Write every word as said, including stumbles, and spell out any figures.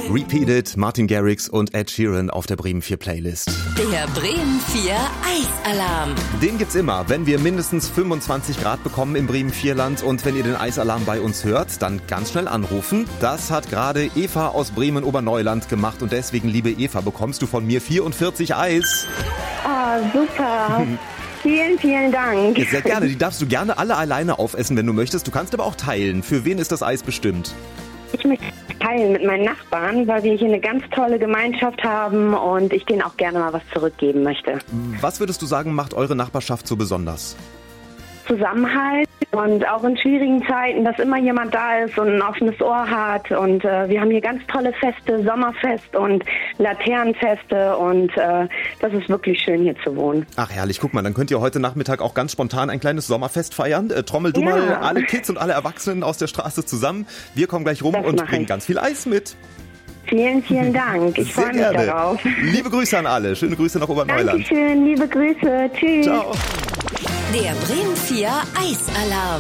Repeat It, Martin Garrix und Ed Sheeran auf der Bremen vier Playlist. Der Bremen vier Eisalarm. Den gibt's immer, wenn wir mindestens fünfundzwanzig Grad bekommen im Bremen vier Land. Und wenn ihr den Eisalarm bei uns hört, dann ganz schnell anrufen. Das hat gerade Eva aus Bremen-Oberneuland gemacht. Und deswegen, liebe Eva, bekommst du von mir vierundvierzig Eis. Ah, super. Vielen, vielen Dank. Ja, sehr gerne. Die darfst du gerne alle alleine aufessen, wenn du möchtest. Du kannst aber auch teilen. Für wen ist das Eis bestimmt? Ich möchte teilen mit meinen Nachbarn, weil wir hier eine ganz tolle Gemeinschaft haben und ich denen auch gerne mal was zurückgeben möchte. Was würdest du sagen, macht eure Nachbarschaft so besonders? Zusammenhalt und auch in schwierigen Zeiten, dass immer jemand da ist und ein offenes Ohr hat. Und äh, wir haben hier ganz tolle Feste, Sommerfest und Laternenfeste und äh, das ist wirklich schön hier zu wohnen. Ach herrlich, guck mal, dann könnt ihr heute Nachmittag auch ganz spontan ein kleines Sommerfest feiern. Äh, trommel du Ja. mal alle Kids und alle Erwachsenen aus der Straße zusammen. Wir kommen gleich rum Das und mach bringen ich. ganz viel Eis mit. Vielen, vielen Dank. Ich Sehr freue mich gerne. darauf. Liebe Grüße an alle. Schöne Grüße nach Oberneuland. Dankeschön, liebe Grüße. Tschüss. Ciao. Der Bremen vier Eisalarm.